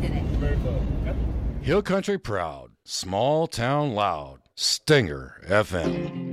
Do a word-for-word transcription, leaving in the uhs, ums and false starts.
did it. Very full. Yep. Hill Country proud, small town loud, Stinger F M.